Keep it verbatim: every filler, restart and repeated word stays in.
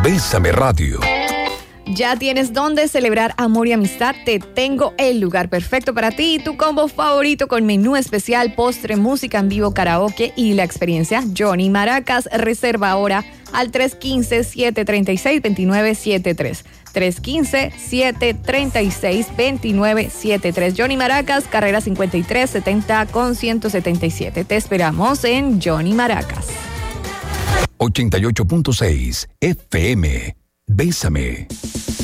Bésame Radio. ¿Ya tienes dónde celebrar amor y amistad? Te tengo el lugar perfecto para ti. Tu combo favorito con menú especial, postre, música en vivo, karaoke y la experiencia Johnny Maracas. Reserva ahora al tres uno cinco, siete tres seis, dos nueve siete tres. tres uno cinco, siete tres seis, dos nueve siete tres. Johnny Maracas, carrera cincuenta y tres setenta con ciento setenta y siete. Te esperamos en Johnny Maracas. ochenta y ocho punto seis F M. Bésame.